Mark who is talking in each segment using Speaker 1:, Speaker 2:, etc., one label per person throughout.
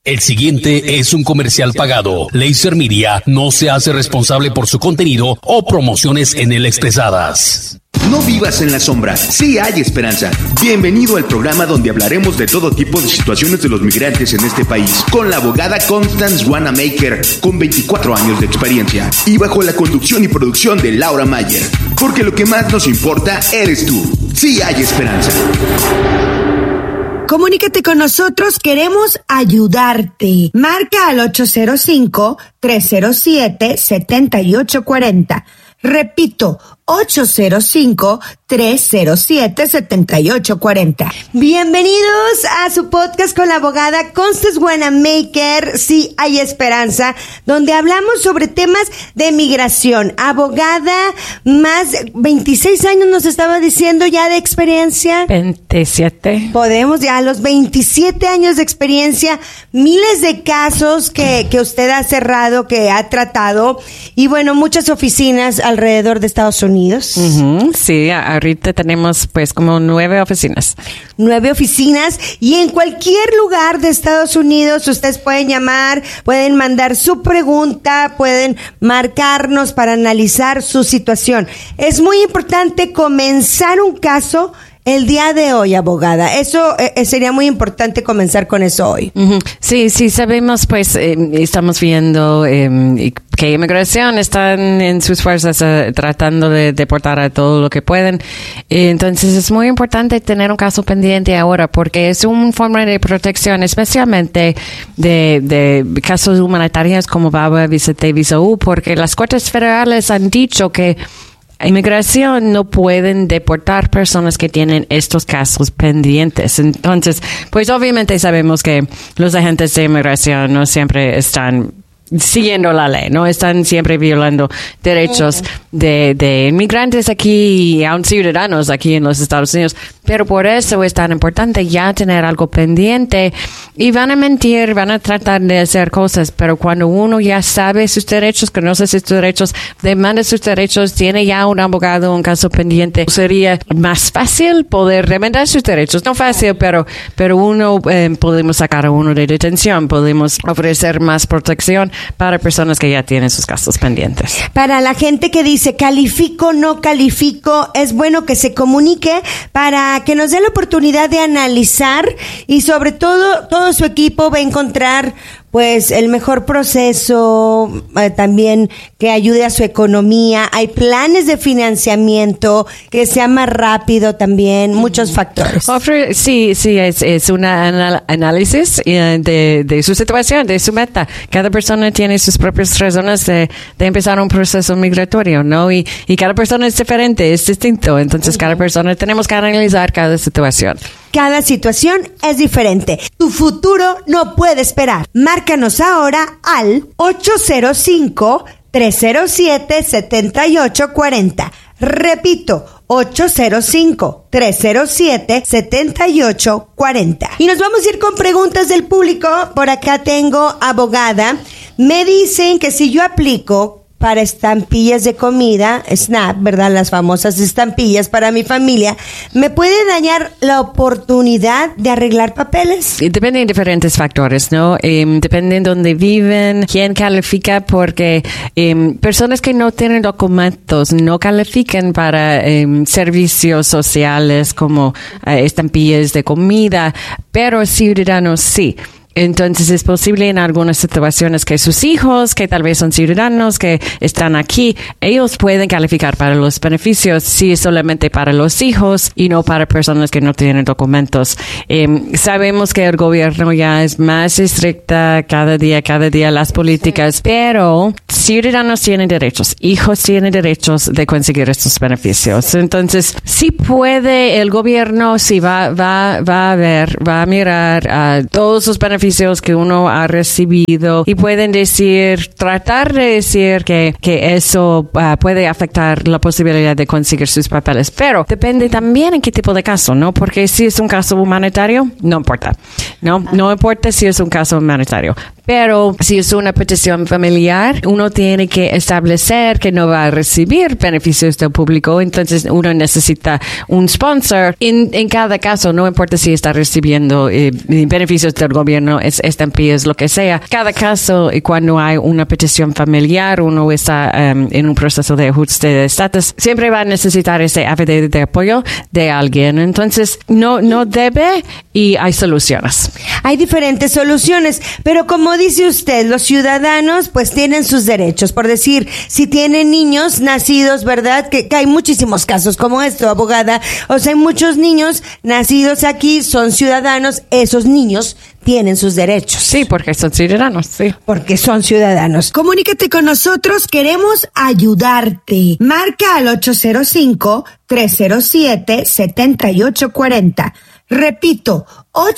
Speaker 1: El siguiente es un comercial pagado. Laser Media no se hace responsable por su contenido o promociones en él expresadas.
Speaker 2: No vivas en la sombra, sí hay esperanza. Bienvenido al programa donde hablaremos de todo tipo de situaciones de los migrantes en este país, con la abogada Constance Wanamaker, con 24 años de experiencia, y bajo la conducción y producción de Laura Mayer. Porque lo que más nos importa eres tú. Sí hay esperanza.
Speaker 3: Comunícate con nosotros, queremos ayudarte. Marca al 805-307-7840. Repito, 805-307-7840. Bienvenidos a su podcast con la abogada Constance Wanamaker, Sí hay esperanza, donde hablamos sobre temas de migración. Abogada, más 26 años nos estaba diciendo ya de experiencia.
Speaker 4: 27.
Speaker 3: Podemos ya a los 27 años de experiencia, miles de casos que usted ha cerrado, que ha tratado, y bueno, muchas oficinas alrededor de Estados Unidos.
Speaker 4: Sí, ahorita tenemos pues como 9 oficinas.
Speaker 3: 9 oficinas, y en cualquier lugar de Estados Unidos ustedes pueden llamar, pueden mandar su pregunta, pueden marcarnos para analizar su situación. Es muy importante comenzar un caso el día de hoy, abogada. Eso sería muy importante comenzar con eso hoy.
Speaker 4: Sí, sabemos, pues, estamos viendo que inmigración están en sus fuerzas tratando de deportar a todo lo que pueden. Entonces, es muy importante tener un caso pendiente ahora porque es una forma de protección, especialmente de casos humanitarios como VAWA, Visa T, Visa U, porque las cortes federales han dicho que inmigración no pueden deportar personas que tienen estos casos pendientes. Entonces, pues obviamente sabemos que los agentes de inmigración no siempre están siguiendo la ley, no están siempre violando derechos de inmigrantes aquí y aún ciudadanos aquí en los Estados Unidos, pero por eso es tan importante ya tener algo pendiente. Y van a mentir, van a tratar de hacer cosas, pero cuando uno ya sabe sus derechos, conoce sus derechos, demanda sus derechos, tiene ya un abogado, un caso pendiente, sería más fácil poder remediar sus derechos. No fácil, pero uno podemos sacar a uno de detención, podemos ofrecer más protección para personas que ya tienen sus casos pendientes.
Speaker 3: Para la gente que dice califico, no califico, es bueno que se comunique para que nos dé la oportunidad de analizar, y sobre todo su equipo va a encontrar pues el mejor proceso, también que ayude a su economía. Hay planes de financiamiento que sea más rápido también, muchos factores.
Speaker 4: Sí, es un análisis de su situación, de su meta. Cada persona tiene sus propias razones de empezar un proceso migratorio, ¿no? Y cada persona es diferente, es distinto. Entonces, cada persona tenemos que analizar cada situación.
Speaker 3: Cada situación es diferente. Tu futuro no puede esperar. Márcanos ahora al 805-307-7840. Repito, 805-307-7840. Y nos vamos a ir con preguntas del público. Por acá tengo abogada. Me dicen que si yo aplico para estampillas de comida, SNAP, ¿verdad? Las famosas estampillas para mi familia, ¿me puede dañar la oportunidad de arreglar papeles?
Speaker 4: Depende de diferentes factores, ¿no? Depende de dónde viven, quién califica, porque personas que no tienen documentos no califican para servicios sociales como estampillas de comida, pero ciudadanos sí. Entonces es posible en algunas situaciones que sus hijos, que tal vez son ciudadanos, que están aquí, ellos pueden calificar para los beneficios, sí, solamente para los hijos y no para personas que no tienen documentos. Sabemos que el gobierno ya es más estricta cada día las políticas, pero ciudadanos tienen derechos, hijos tienen derechos de conseguir estos beneficios. Entonces, sí puede el gobierno, sí va a mirar a todos los beneficios que uno ha recibido y pueden tratar de decir que eso puede afectar la posibilidad de conseguir sus papeles, pero depende también en qué tipo de caso, ¿no? Porque si es un caso humanitario, no importa, no importa si es un caso humanitario, Pero si es una petición familiar, uno tiene que establecer que no va a recibir beneficios del público, entonces uno necesita un sponsor en cada caso, no importa si está recibiendo beneficios del gobierno, estampillas, lo que sea. Cada caso, cuando hay una petición familiar, uno está en un proceso de ajuste de estatus, siempre va a necesitar ese affidavit de apoyo de alguien. Entonces, no debe y hay soluciones.
Speaker 3: Hay diferentes soluciones, pero como dice usted, los ciudadanos pues tienen sus derechos. Por decir, si tienen niños nacidos, ¿verdad? Que hay muchísimos casos como esto, abogada. O sea, hay muchos niños nacidos aquí, son ciudadanos, esos niños tienen sus derechos.
Speaker 4: Sí, porque son ciudadanos, sí.
Speaker 3: Porque son ciudadanos.
Speaker 5: Comunícate con nosotros, queremos ayudarte. Marca al 805-307-7840. Repito,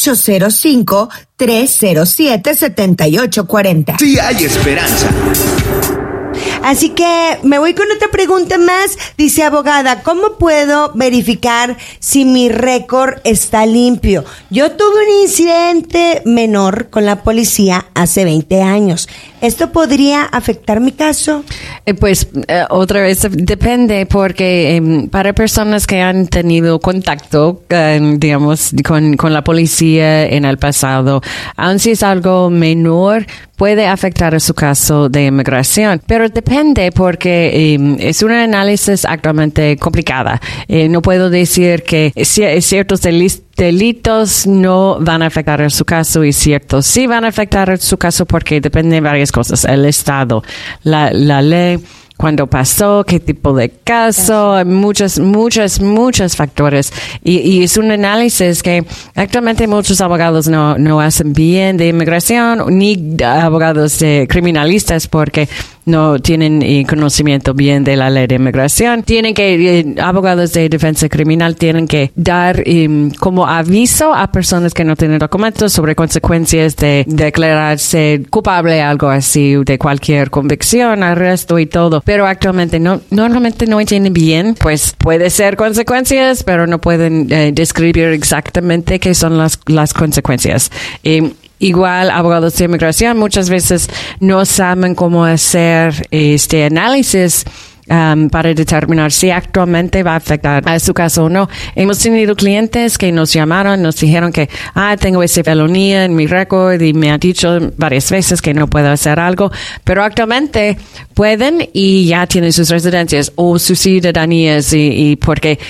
Speaker 5: 805-307-7840.
Speaker 2: Sí hay esperanza.
Speaker 3: Así que me voy con otra pregunta más. Dice, abogada, ¿cómo puedo verificar si mi récord está limpio? Yo tuve un incidente menor con la policía hace 20 años. ¿Esto podría afectar mi caso?
Speaker 4: Otra vez depende, porque para personas que han tenido contacto, digamos, con la policía en el pasado, aun si es algo menor, puede afectar a su caso de inmigración. Pero depende, porque es un análisis actualmente complicada. No puedo decir que ciertos delitos no van a afectar a su caso y ciertos sí van a afectar a su caso, porque depende de varias cosas. El estado, la ley, cuándo pasó, qué tipo de caso, muchos factores. Y es un análisis que actualmente muchos abogados no hacen bien de inmigración, ni abogados criminalistas, porque no tienen conocimiento bien de la ley de inmigración. Abogados de defensa criminal tienen que dar como aviso a personas que no tienen documentos sobre consecuencias de declararse culpable, algo así, de cualquier convicción, arresto y todo. Pero actualmente normalmente no entienden bien, pues puede ser consecuencias, pero no pueden describir exactamente qué son las consecuencias. Igual, abogados de inmigración muchas veces no saben cómo hacer este análisis para determinar si actualmente va a afectar a su caso o no. Hemos tenido clientes que nos llamaron, nos dijeron que tengo esa felonía en mi récord y me han dicho varias veces que no puedo hacer algo, pero actualmente pueden y ya tienen sus residencias o sus ciudadanías y porque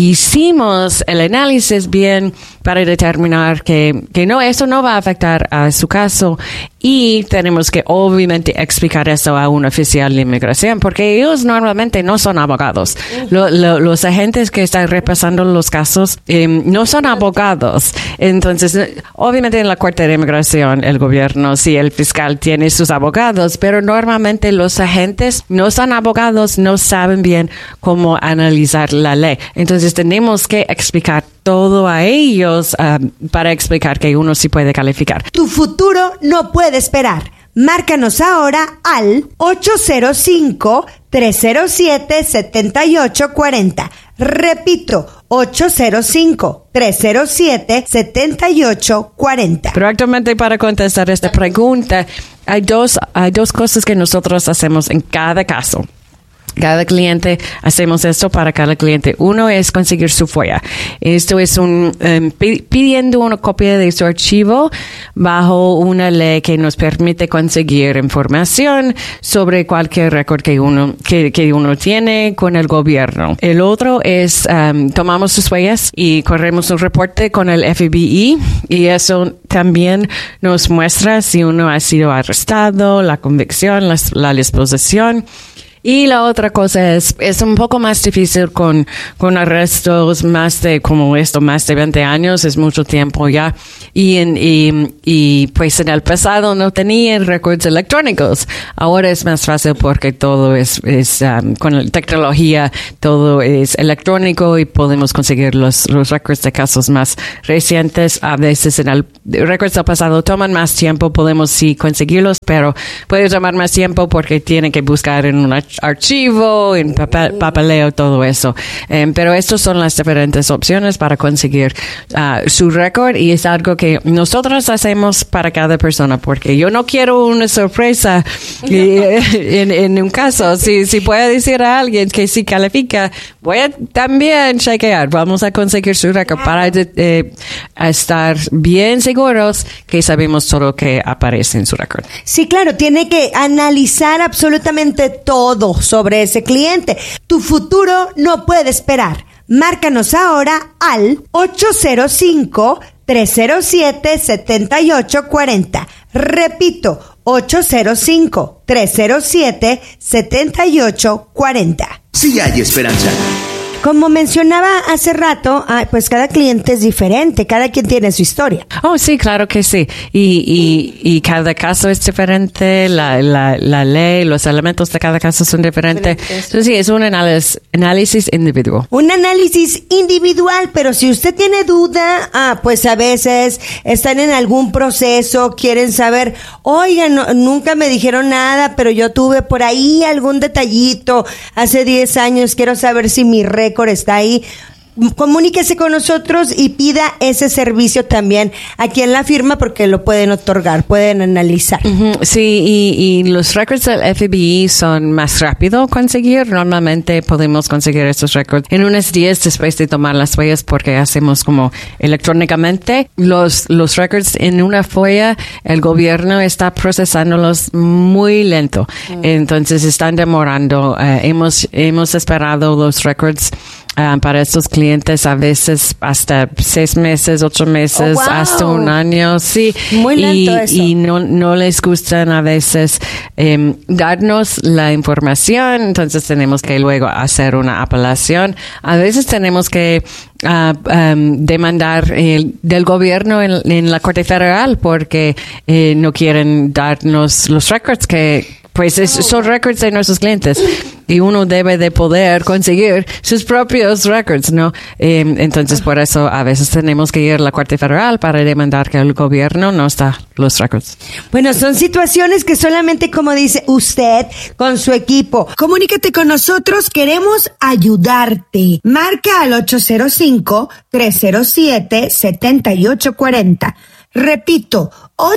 Speaker 4: hicimos el análisis bien para determinar que no, eso no va a afectar a su caso, y tenemos que obviamente explicar eso a un oficial de inmigración, porque ellos normalmente no son abogados. Los agentes que están repasando los casos no son abogados. Entonces, obviamente en la Corte de Inmigración, el gobierno, sí, el fiscal tiene sus abogados, pero normalmente los agentes no son abogados, no saben bien cómo analizar la ley. Entonces, tenemos que explicar todo a ellos para explicar que uno sí puede calificar.
Speaker 3: Tu futuro no puede esperar. Márcanos ahora al 805-307-7840. Repito, 805-307-7840.
Speaker 4: Pero actualmente, para contestar esta pregunta, hay dos cosas que nosotros hacemos en cada caso. Cada cliente, hacemos esto para cada cliente. Uno es conseguir su FOIA. Esto es pidiendo una copia de su archivo bajo una ley que nos permite conseguir información sobre cualquier récord que uno tiene con el gobierno. El otro es, tomamos sus huellas y corremos un reporte con el FBI, y eso también nos muestra si uno ha sido arrestado, la convicción, la disposición. Y la otra cosa es un poco más difícil con arrestos más de 20 años, es mucho tiempo ya. Y pues en el pasado no tenían récords electrónicos. Ahora es más fácil porque todo es con la tecnología, todo es electrónico y podemos conseguir los récords de casos más recientes. A veces en el récords del pasado toman más tiempo, podemos sí conseguirlos, pero puede tomar más tiempo porque tienen que buscar en un archivo archivo, en papeleo, todo eso. Pero estas son las diferentes opciones para conseguir su récord, y es algo que nosotros hacemos para cada persona, porque yo no quiero una sorpresa en un caso. Si puede decir a alguien que sí califica, voy a también chequear. Vamos a conseguir su récord para estar bien seguros que sabemos todo lo que aparece en su récord.
Speaker 3: Sí, claro, tiene que analizar absolutamente todo sobre ese cliente. Tu futuro no puede esperar. Márcanos ahora al 805-307-7840. Repito, 805-307-7840.
Speaker 2: Sí hay esperanza.
Speaker 3: Como mencionaba hace rato, pues cada cliente es diferente, cada quien tiene su historia.
Speaker 4: Oh, sí, claro que sí. Y cada caso es diferente, la ley, los elementos de cada caso son diferentes. Entonces, sí, es un análisis individual.
Speaker 3: Un análisis individual, pero si usted tiene duda, pues a veces están en algún proceso, quieren saber, oigan, nunca me dijeron nada, pero yo tuve por ahí algún detallito hace 10 años, quiero saber si mi récord está ahí. Comuníquese con nosotros y pida ese servicio también aquí en la firma, porque lo pueden otorgar, pueden analizar.
Speaker 4: Sí, y los récords del FBI son más rápido conseguir. Normalmente podemos conseguir estos récords en unos días después de tomar las huellas, porque hacemos como electrónicamente. Los récords en una folla, el gobierno está procesándolos muy lento. Entonces están demorando. Hemos esperado los récords para estos clientes a veces hasta 6 meses, 8 meses, hasta un año, sí.
Speaker 3: Muy lento eso.
Speaker 4: Y no les gustan a veces darnos la información, entonces tenemos que luego hacer una apelación. A veces tenemos que demandar del gobierno en la Corte Federal, porque no quieren darnos los récords son récords de nuestros clientes, y uno debe de poder conseguir sus propios récords, ¿no? Entonces, por eso a veces tenemos que ir a la Corte Federal para demandar que el gobierno no está los récords.
Speaker 3: Bueno, son situaciones que solamente, como dice usted, con su equipo.
Speaker 5: Comunícate con nosotros, queremos ayudarte. Marca al 805-307-7840. Repito,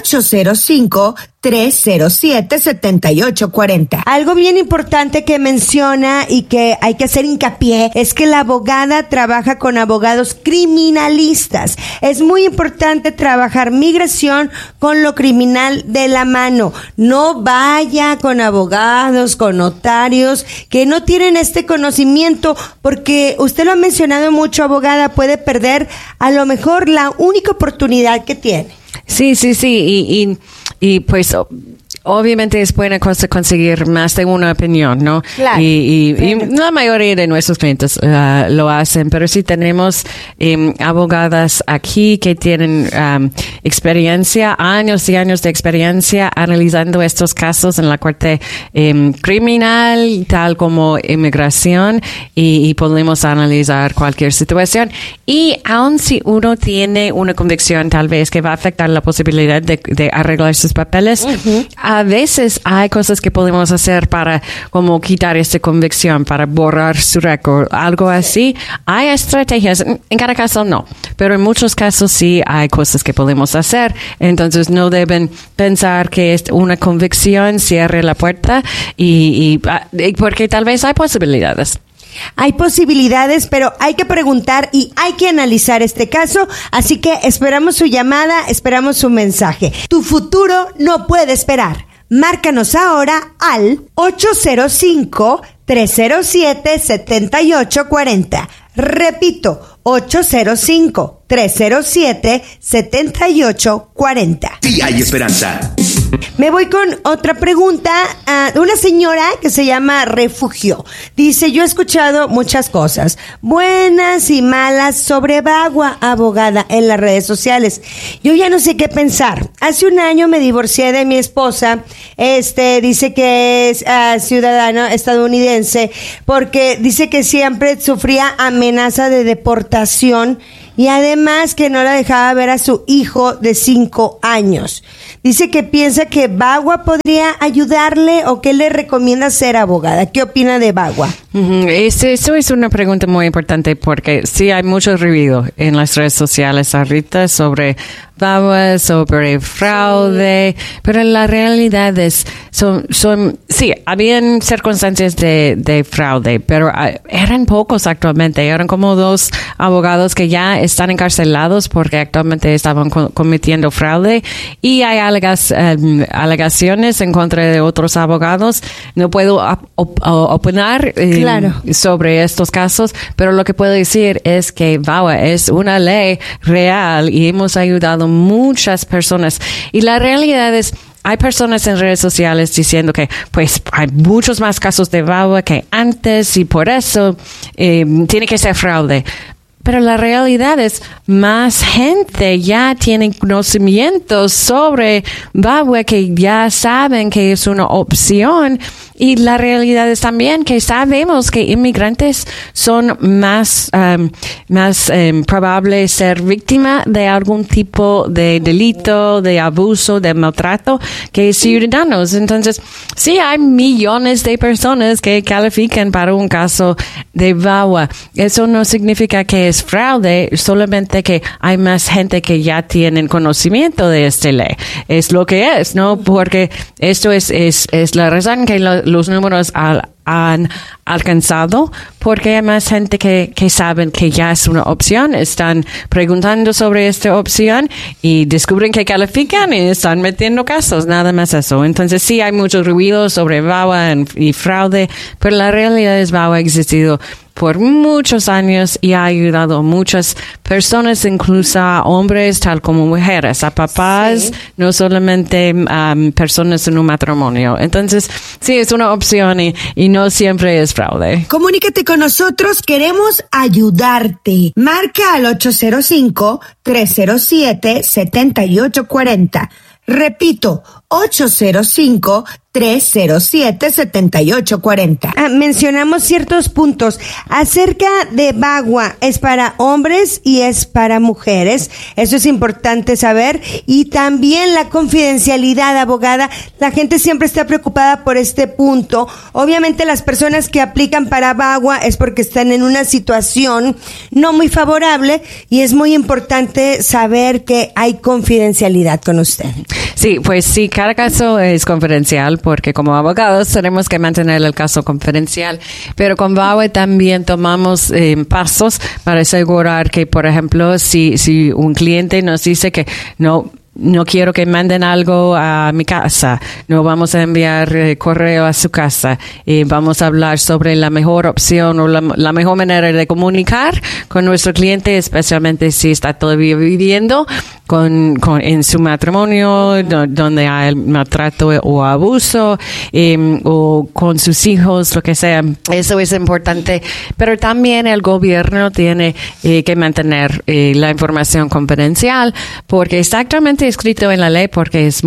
Speaker 5: 805-307-7840.
Speaker 3: Algo bien importante que menciona y que hay que hacer hincapié es que la abogada trabaja con abogados criminalistas. Es muy importante trabajar migración con lo criminal de la mano. No vaya con abogados, con notarios que no tienen este conocimiento, porque usted lo ha mencionado mucho, abogada, puede perder a lo mejor la única oportunidad que tiene.
Speaker 4: Sí, y pues obviamente es buena cosa conseguir más de una opinión, ¿no?
Speaker 3: Claro.
Speaker 4: Y la mayoría de nuestros clientes lo hacen, pero sí tenemos abogadas aquí que tienen experiencia, años y años de experiencia analizando estos casos en la corte criminal, tal como inmigración, y podemos analizar cualquier situación. Y aun si uno tiene una convicción tal vez que va a afectar la posibilidad de arreglar sus papeles, a veces hay cosas que podemos hacer para como quitar esta convicción, para borrar su récord, algo así. Hay estrategias, en cada caso no, pero en muchos casos sí hay cosas que podemos hacer. Entonces no deben pensar que una convicción cierre la puerta, y porque tal vez hay posibilidades.
Speaker 3: Hay posibilidades, pero hay que preguntar y hay que analizar este caso. Así que esperamos su llamada, esperamos su mensaje. Tu futuro no puede esperar. Márcanos ahora al 805-307-7840. Repito, 805-307-7840.
Speaker 2: Sí hay esperanza.
Speaker 3: Me voy con otra pregunta de una señora que se llama Refugio. Dice, yo he escuchado muchas cosas, buenas y malas, sobre Bagua, abogada, en las redes sociales. Yo ya no sé qué pensar. Hace un año me divorcié de mi esposa. Dice que es ciudadano estadounidense, porque dice que siempre sufría amenaza de deportación y además que no la dejaba ver a su hijo de 5 años. Dice que piensa que VAWA podría ayudarle o qué le recomienda ser abogada. ¿Qué opina de VAWA?
Speaker 4: Eso es una pregunta muy importante porque sí hay mucho ruido en las redes sociales ahorita sobre VAWA, sobre fraude, pero la realidad es, sí, habían circunstancias de fraude, pero eran pocos actualmente, eran como 2 abogados que ya están encarcelados porque actualmente estaban cometiendo fraude y hay alegaciones en contra de otros abogados. No puedo opinar sobre estos casos, pero lo que puedo decir es que VAWA es una ley real y hemos ayudado muchas personas. Y la realidad es, hay personas en redes sociales diciendo que pues hay muchos más casos de VAWA que antes y por eso tiene que ser fraude. Pero la realidad es, más gente ya tiene conocimientos sobre VAWA que ya saben que es una opción. Y la realidad es también que sabemos que inmigrantes son más probable ser víctima de algún tipo de delito, de abuso, de maltrato que ciudadanos. Entonces, sí hay millones de personas que califican para un caso de VAWA. Eso no significa que es fraude, solamente que hay más gente que ya tienen conocimiento de esta ley. Es lo que es, ¿no? Porque esto es la razón que los números han alcanzado, porque hay más gente que saben que ya es una opción, están preguntando sobre esta opción y descubren que califican y están metiendo casos, nada más eso. Entonces sí hay mucho ruido sobre VAWA y fraude, pero la realidad es VAWA ha existido por muchos años y ha ayudado a muchas personas, incluso a hombres tal como mujeres, a papás, no solamente personas en un matrimonio. Entonces, sí, es una opción y no siempre es fraude.
Speaker 5: Comunícate con nosotros, queremos ayudarte. Marca al 805-307-7840. Repito, 805-307-7840.
Speaker 3: Mencionamos ciertos puntos acerca de VAWA. Es para hombres y es para mujeres. Eso es importante saber. Y también la confidencialidad, abogada. La gente siempre está preocupada por este punto. Obviamente las personas que aplican para VAWA es porque están en una situación no muy favorable y es muy importante saber que hay confidencialidad con usted.
Speaker 4: Sí, pues sí, cada caso es confidencial porque como abogados tenemos que mantener el caso confidencial, pero con VAWA también tomamos pasos para asegurar que, por ejemplo, si un cliente nos dice que no quiero que manden algo a mi casa, no vamos a enviar correo a su casa, vamos a hablar sobre la mejor opción o la mejor manera de comunicar con nuestro cliente, especialmente si está todavía viviendo en su matrimonio donde hay maltrato o abuso, o con sus hijos, lo que sea. Eso es importante, pero también el gobierno tiene que mantener la información confidencial porque está actualmente escrito en la ley porque es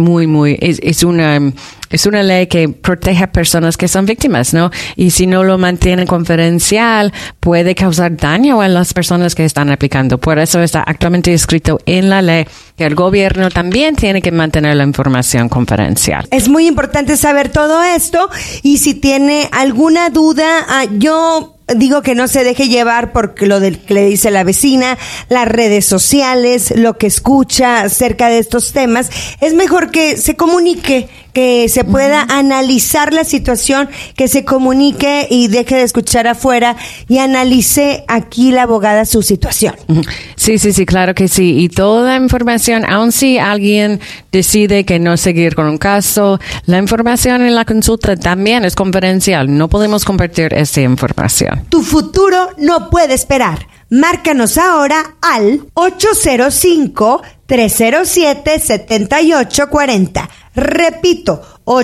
Speaker 4: es una ley que protege a personas que son víctimas, ¿no? Y si no lo mantienen confidencial, puede causar daño a las personas que están aplicando. Por eso está actualmente escrito en la ley que el gobierno también tiene que mantener la información confidencial.
Speaker 3: Es muy importante saber todo esto y si tiene alguna duda, yo digo que no se deje llevar por lo que le dice la vecina, las redes sociales, lo que escucha acerca de estos temas. Es mejor que se comunique, que se pueda analizar la situación, que se comunique y deje de escuchar afuera y analice aquí la abogada su situación.
Speaker 4: Sí, claro que sí. Y toda la información, aun si alguien decide que no seguir con un caso, la información en la consulta también es confidencial. No podemos compartir esa información.
Speaker 3: Tu futuro no puede esperar. Márcanos ahora al 805-307-7840. Repito,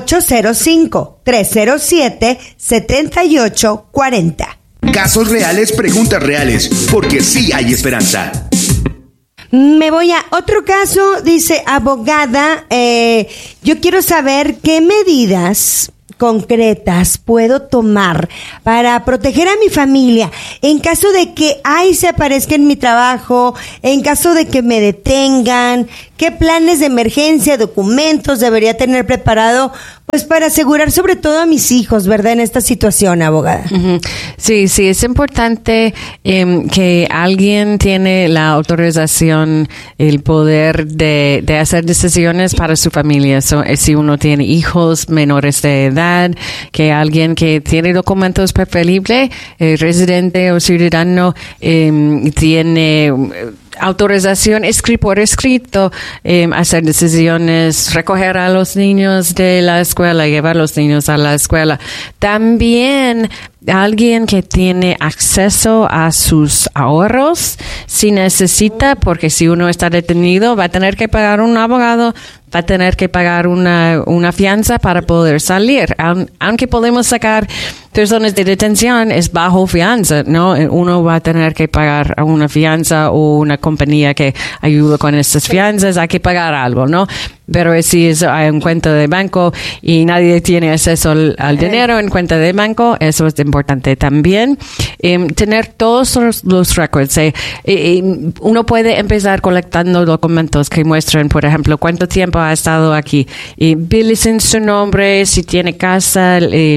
Speaker 3: 805-307-7840.
Speaker 2: Casos reales, preguntas reales, porque sí hay esperanza.
Speaker 3: Me voy a otro caso, dice abogada, yo quiero saber qué medidas concretas puedo tomar para proteger a mi familia en caso de que se aparezca en mi trabajo, en caso de que me detengan? ¿Qué planes de emergencia, documentos debería tener preparado? Pues para asegurar sobre todo a mis hijos, ¿verdad? En esta situación, abogada.
Speaker 4: Sí, es importante que alguien tiene la autorización, el poder de hacer decisiones para su familia. Si uno tiene hijos menores de edad, que alguien que tiene documentos preferibles, residente o ciudadano, tiene autorización por escrito, hacer decisiones, recoger a los niños de la escuela, llevar a los niños a la escuela. También alguien que tiene acceso a sus ahorros, si necesita, porque si uno está detenido, va a tener que pagar un abogado, va a tener que pagar una fianza para poder salir. Aunque podemos sacar personas de detención, es bajo fianza, ¿no? Uno va a tener que pagar una fianza o una compañía que ayuda con estas fianzas, hay que pagar algo, ¿no? Pero si es en cuenta de banco y nadie tiene acceso al dinero en cuenta de banco, eso es importante también. Tener todos los records. Uno puede empezar colectando documentos que muestran, por ejemplo, cuánto tiempo ha estado aquí. Billes en su nombre, si tiene casa,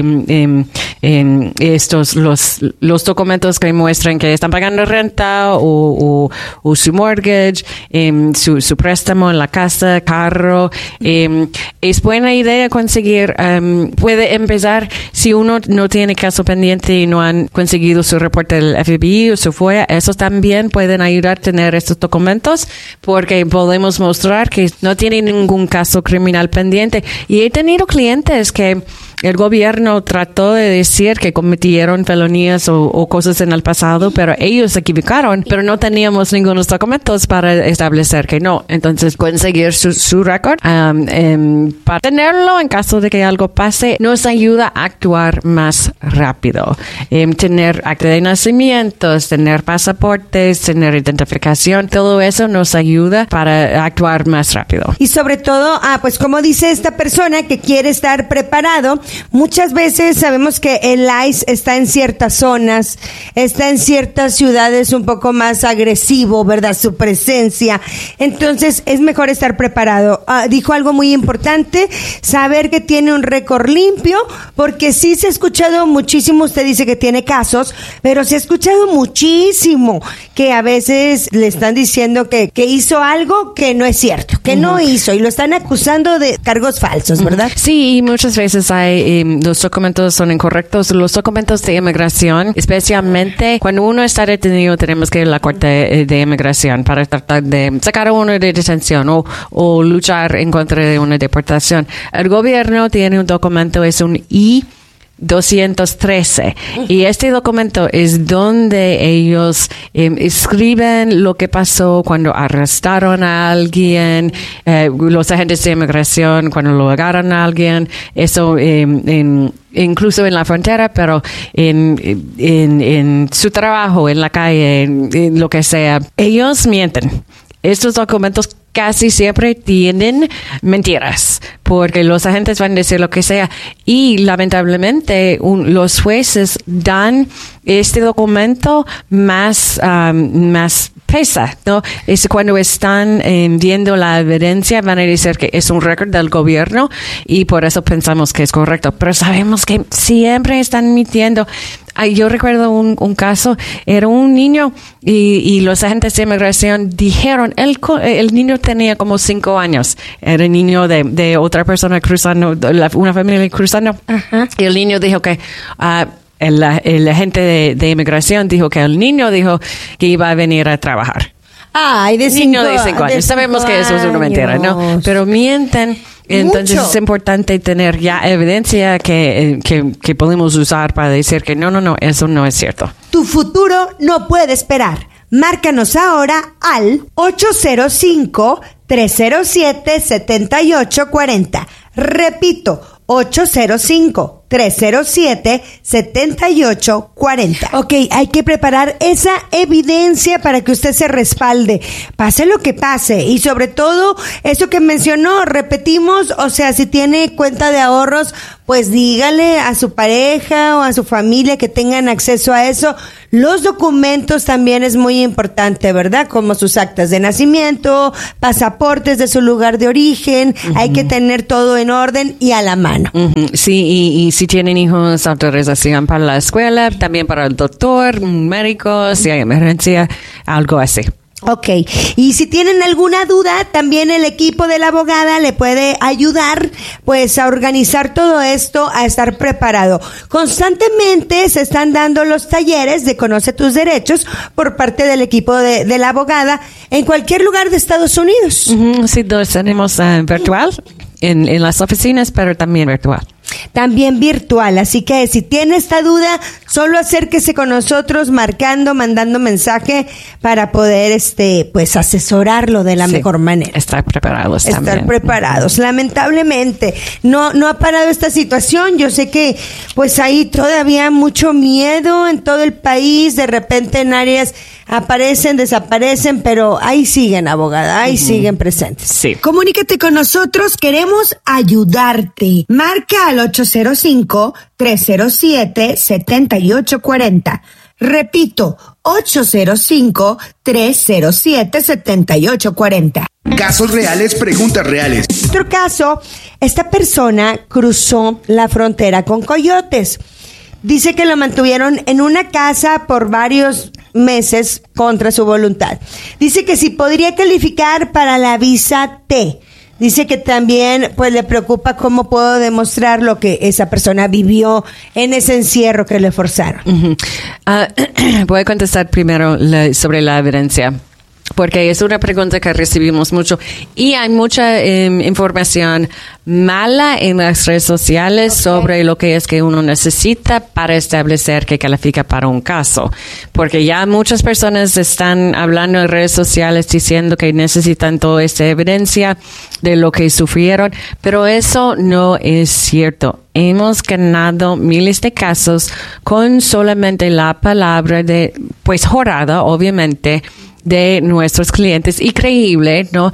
Speaker 4: los documentos que muestran que están pagando renta o su mortgage, su préstamo en la casa, carro. Es buena idea conseguir, puede empezar si uno no tiene caso pendiente y no han conseguido su reporte del FBI o su FOIA, esos también pueden ayudar a tener estos documentos porque podemos mostrar que no tienen ningún caso criminal pendiente. Y he tenido clientes que el gobierno trató de decir que cometieron felonías o cosas en el pasado, pero ellos se equivocaron, pero no teníamos ningunos documentos para establecer que no. Entonces, conseguir su récord para tenerlo en caso de que algo pase nos ayuda a actuar más rápido. Tener acta de nacimientos, tener pasaportes, tener identificación, todo eso nos ayuda para actuar más rápido.
Speaker 3: Y sobre todo, pues como dice esta persona que quiere estar preparado, muchas veces sabemos que el ICE está en ciertas zonas, está en ciertas ciudades un poco más agresivo, ¿verdad? Su presencia. Entonces, es mejor estar preparado. Dijo algo muy importante, saber que tiene un récord limpio, porque sí se ha escuchado muchísimo, usted dice que tiene casos, pero se ha escuchado muchísimo que a veces le están diciendo que hizo algo que no es cierto, que no hizo, y lo están acusando de cargos falsos, ¿verdad?
Speaker 4: Sí, y muchas veces los documentos son incorrectos. Los documentos de inmigración, especialmente cuando uno está detenido, tenemos que ir a la corte de inmigración para tratar de sacar a uno de detención o luchar en contra de una deportación. El gobierno tiene un documento, es un I-213, y este documento es donde ellos escriben lo que pasó cuando arrestaron a alguien, los agentes de inmigración cuando lo agarran a alguien, eso incluso en la frontera, pero en su trabajo, en la calle, en lo que sea, ellos mienten. Estos documentos casi siempre tienen mentiras, porque los agentes van a decir lo que sea, y lamentablemente los jueces dan este documento más pesa, ¿no? Es cuando están viendo la evidencia, van a decir que es un récord del gobierno y por eso pensamos que es correcto, pero sabemos que siempre están mintiendo. Yo recuerdo un caso, era un niño y los agentes de inmigración dijeron, el niño tenía como 5 años, era niño de otra persona cruzando, una familia cruzando, y el niño dijo que el agente de inmigración dijo que el niño dijo que iba a venir a trabajar.
Speaker 3: De 5
Speaker 4: años. Sabemos que eso es una mentira, ¿no? Pero mienten. Entonces es importante tener ya evidencia que podemos usar para decir que no, eso no es cierto.
Speaker 3: Tu futuro no puede esperar. Márcanos ahora al 805-307-7840. Repito, 805 1-855-307-7840. Ok, hay que preparar esa evidencia para que usted se respalde, pase lo que pase, y sobre todo, eso que mencionó, repetimos, o sea, si tiene cuenta de ahorros, pues dígale a su pareja o a su familia que tengan acceso a eso. Los documentos también es muy importante, ¿verdad? Como sus actas de nacimiento, pasaportes de su lugar de origen, hay que tener todo en orden y a la mano.
Speaker 4: Sí, y si tienen hijos, autorización para la escuela, también para el doctor, un médico, si hay emergencia, algo así.
Speaker 3: Ok, y si tienen alguna duda, también el equipo de la abogada le puede ayudar, pues, a organizar todo esto, a estar preparado. Constantemente se están dando los talleres de Conoce tus Derechos por parte del equipo de la abogada en cualquier lugar de Estados Unidos.
Speaker 4: Sí, los tenemos virtual en las oficinas, pero también virtual.
Speaker 3: También virtual, así que si tiene esta duda, solo acérquese con nosotros mandando mensaje para poder pues asesorarlo de la mejor manera.
Speaker 4: Estar preparados también.
Speaker 3: Estar preparados. Lamentablemente no ha parado esta situación. Yo sé que pues hay todavía mucho miedo en todo el país, de repente en áreas aparecen, desaparecen, pero ahí siguen, abogada, ahí siguen presentes.
Speaker 4: Sí.
Speaker 5: Comunícate con nosotros, queremos ayudarte. Marca al 805-307-7840. Repito, 805-307-7840.
Speaker 2: Casos reales, preguntas reales.
Speaker 3: En otro caso, esta persona cruzó la frontera con coyotes. Dice que lo mantuvieron en una casa por varios meses contra su voluntad. Dice que si podría calificar para la visa T. Dice que también pues le preocupa cómo puedo demostrar lo que esa persona vivió en ese encierro que le forzaron.
Speaker 4: Voy a contestar primero sobre la evidencia, porque es una pregunta que recibimos mucho y hay mucha información mala en las redes sociales sobre lo que es que uno necesita para establecer que califica para un caso, porque ya muchas personas están hablando en redes sociales diciendo que necesitan toda esta evidencia de lo que sufrieron, pero eso no es cierto. Hemos ganado miles de casos con solamente la palabra jurada, obviamente, de nuestros clientes, y creíble, ¿no?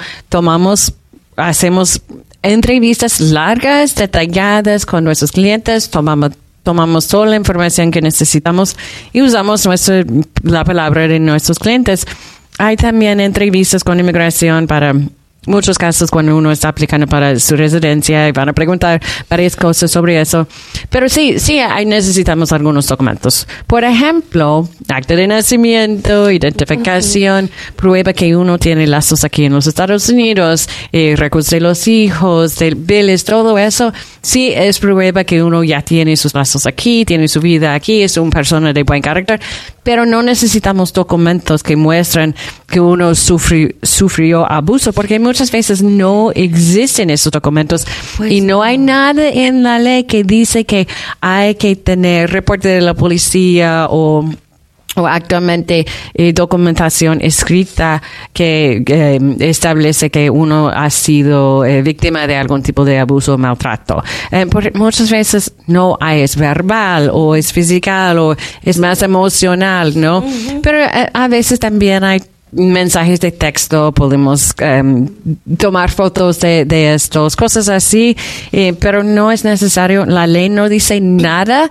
Speaker 4: Hacemos entrevistas largas, detalladas con nuestros clientes, tomamos toda la información que necesitamos y usamos la palabra de nuestros clientes. Hay también entrevistas con inmigración para muchos casos cuando uno está aplicando para su residencia y van a preguntar varias cosas sobre eso. Pero sí, necesitamos algunos documentos. Por ejemplo, acta de nacimiento, identificación, prueba que uno tiene lazos aquí en los Estados Unidos, récords de los hijos, de biles, todo eso. Sí, es prueba que uno ya tiene sus lazos aquí, tiene su vida aquí, es una persona de buen carácter. Pero no necesitamos documentos que muestran que uno sufrió abuso, porque muchas veces no existen esos documentos y no hay nada en la ley que dice que hay que tener reporte de la policía o actualmente documentación escrita que establece que uno ha sido víctima de algún tipo de abuso o maltrato. Porque muchas veces no hay, es verbal o es física o es más emocional, ¿no? Uh-huh. Pero a veces también hay mensajes de texto, podemos tomar fotos de estas cosas así, pero no es necesario, la ley no dice nada.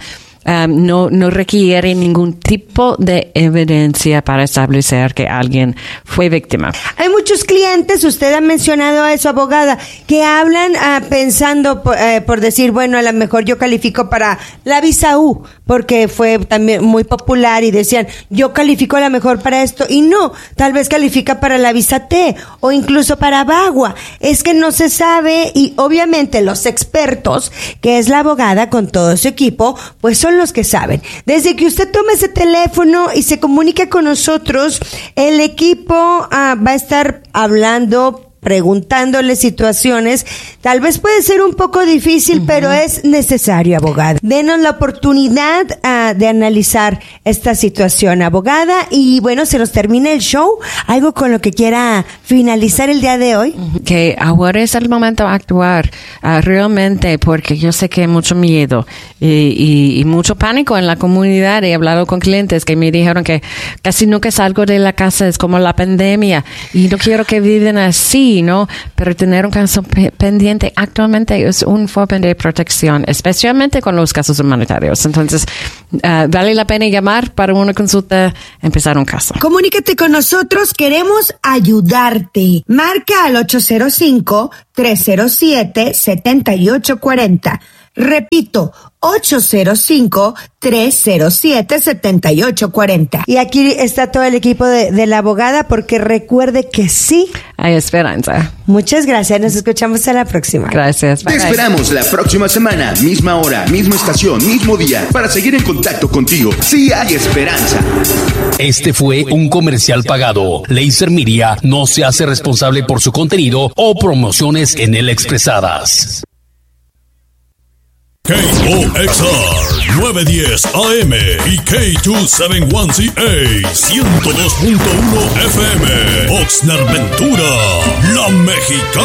Speaker 4: No requiere ningún tipo de evidencia para establecer que alguien fue víctima.
Speaker 3: Hay muchos clientes, usted ha mencionado eso, abogada, que hablan pensando por decir, bueno, a lo mejor yo califico para la visa U, porque fue también muy popular y decían, yo califico a lo mejor para esto, y no, tal vez califica para la visa T o incluso para VAWA. Es que no se sabe, y obviamente los expertos, que es la abogada con todo su equipo, pues son los que saben. Desde que usted tome ese teléfono y se comunique con nosotros, el equipo va a estar hablando preguntándole situaciones. Tal vez puede ser un poco difícil, pero es necesario, abogada. Denos la oportunidad de analizar esta situación, abogada. Y bueno, se nos termina el show. ¿Algo con lo que quiera finalizar el día de hoy?
Speaker 4: Que ahora es el momento de actuar realmente, porque yo sé que hay mucho miedo y mucho pánico en la comunidad. He hablado con clientes que me dijeron que casi nunca salgo de la casa, es como la pandemia, y no quiero que vivan así, ¿no? Pero tener un caso pendiente actualmente es un forma de protección, especialmente con los casos humanitarios. Entonces, vale la pena llamar para una consulta, empezar un caso.
Speaker 5: Comunícate con nosotros, queremos ayudarte. Marca al 805-307-7840. Repito, 805-307-7840.
Speaker 3: Y aquí está todo el equipo de la abogada, porque recuerde que sí
Speaker 4: hay esperanza.
Speaker 3: Muchas gracias, nos escuchamos a la próxima.
Speaker 4: Gracias.
Speaker 2: Te esperamos la próxima semana, misma hora, misma estación, mismo día, para seguir en contacto contigo. Sí hay esperanza.
Speaker 1: Este fue un comercial pagado. Laser Media no se hace responsable por su contenido o promociones en él expresadas.
Speaker 6: KOXR 910 AM y K271CA 102.1 FM Oxnard Ventura, La Mexicana.